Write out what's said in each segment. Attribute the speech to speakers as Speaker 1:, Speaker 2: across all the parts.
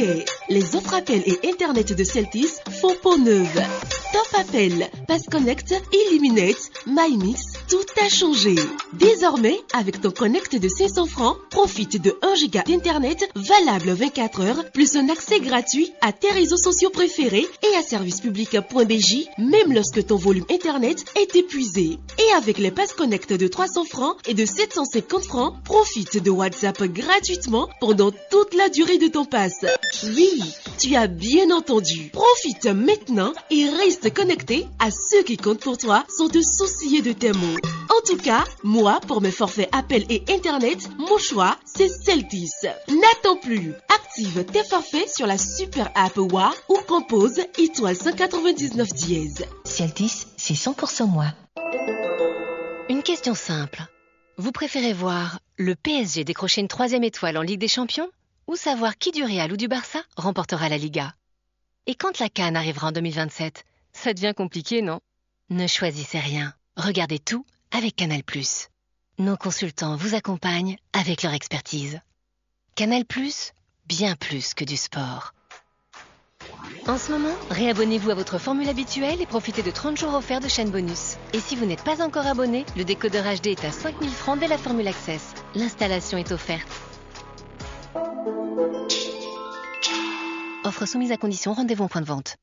Speaker 1: y est, les offres appels et Internet de Celtis font peau neuve. Top Appel, Pass Connect, Illuminate, MyMix, tout a changé. Désormais, avec ton Connect de 500 francs, profite de 1 giga d'Internet valable 24 heures, plus un accès gratuit à tes réseaux sociaux préférés et à servicepublic.bj, même lorsque ton volume Internet est épuisé. Et avec les Pass Connect de 300 francs et de 750 francs, profite de WhatsApp gratuitement pendant toute la durée de ton pass. Oui, tu as bien entendu. Profite maintenant et reste connecté à ceux qui comptent pour toi sans te soucier de tes mots. En tout cas, moi, pour mes forfaits appels et Internet, mon choix, c'est Celtis. N'attends plus. Active tes forfaits sur la super app WA ou compose étoile 199 dièse.
Speaker 2: Celtis, c'est 100% moi. Une question simple. Vous préférez voir le PSG décrocher une 3e étoile en Ligue des Champions ou savoir qui du Real ou du Barça remportera la Liga? Et quand la CAN arrivera en 2027, ça devient compliqué, non? Ne choisissez rien. Regardez tout avec Canal+. Nos consultants vous accompagnent avec leur expertise. Canal+, bien plus que du sport. En ce moment, réabonnez-vous à votre formule habituelle et profitez de 30 jours offerts de chaîne bonus. Et si vous n'êtes pas encore abonné, le décodeur HD est à 5 000 francs dès la formule Access. L'installation est offerte. Offre soumise à condition, rendez-vous en point de vente.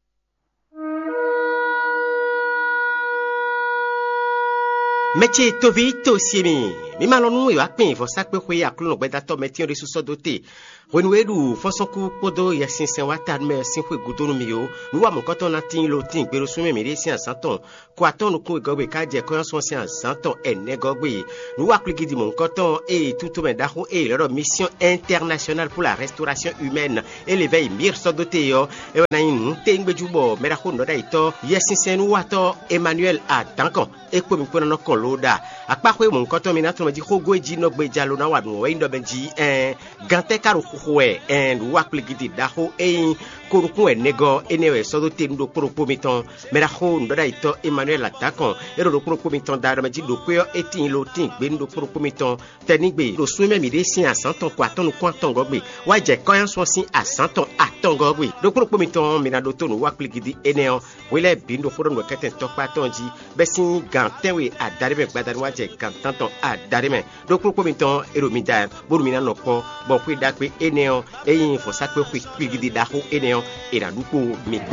Speaker 3: Métier Tovi Tosiemi. Mi malonu yo akpin fo sakpe khoye aklu no gbeda to métier ressources doté. Renoué du façon ku podo ya sinsen wata me sin khwe gudonu mi yo. Nu wa mo koton na tin lo tin gbero sume mi resi an santon. Ko aton no ku gogbe ka je ko son si an santon ene gogbe. Nu wa kli gidi mon koton et tout me dahu et leur mission internationale pour la restauration humaine et l'éveil mir so doté yo. E na yin te ngbejubo me da ko no da ito ya sinsen nu wato Emmanuel Adankon e ko mi ko na ko loda. Akpa khwe mon koton mi na me di ko goji no gbe jalo na wa no we ndo benji gante karu khwe wa kli gidi dahu e korukun enego enewe sodo temdo koropo miton mera ho ndoda ito Emmanuel Adankon ero do koropo miton da me di do pe etin lo tin gbe ndo koropo miton tenigbe do sume mi de sin asanton ko aton ko aton gogbe wa je koyan so sin asanton aton gogbe do koropo miton mi na do to no wa kli gidi eneo wele bindo foro no keten to pa tonji be sin gantewe adarime gbadani wa je gantanton adarime do koropo miton ero mi da boru mi na no ko bon kwi da pe eneo eyin fo sakpe kwi gidi da ho eneo et la loupe miko.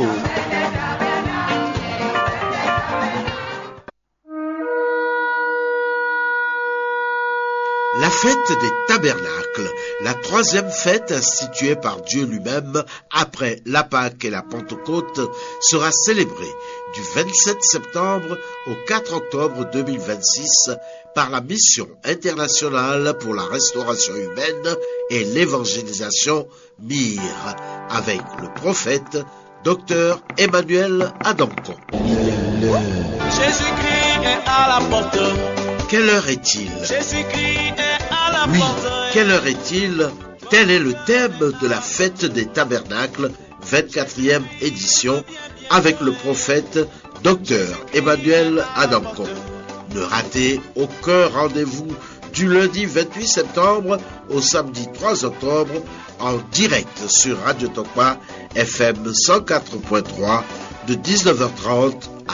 Speaker 4: La fête des tabernacles, la 3e fête instituée par Dieu lui-même après la Pâque et la Pentecôte, sera célébrée du 27 septembre au 4 octobre 2026 par la Mission internationale pour la restauration humaine et l'évangélisation MIR, avec le prophète Dr Emmanuel Adankon.
Speaker 5: Jésus-Christ est à la porte.
Speaker 4: Quelle heure est-il?
Speaker 5: Jésus-Christ est à la
Speaker 4: Oui,
Speaker 5: porte.
Speaker 4: quelle heure est-il? Tel est le thème de la fête des tabernacles, 24e édition, avec le prophète Dr Emmanuel Adankon. Ne ratez aucun rendez-vous du lundi 28 septembre au samedi 3 octobre en direct sur Radio Tokpa FM 104.3 de 19h30